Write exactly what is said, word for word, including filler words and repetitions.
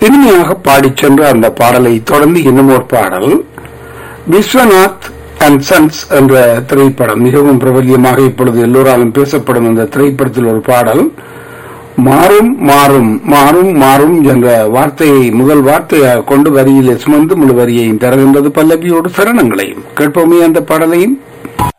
இனிமையாக பாடிச் சென்ற அந்த பாடலை தொடர்ந்து இன்னும் ஒரு பாடல் விஸ்வநாத் அண்ட் சன்ஸ் என்ற திரைப்படம் மிகவும் பிரபல்யமாக இப்பொழுது எல்லோராலும் பேசப்படும் அந்த திரைப்படத்தில் ஒரு பாடல் மாறும் மாறும் மாறும் மாறும் என்ற வார்த்தையை முதல் வார்த்தையாக கொண்டு வரியிலே சுமந்து முழு வரியையும் தருகின்றது பல்லவியோடு சரணங்களையும் கேட்போமே அந்த பாடலையும்.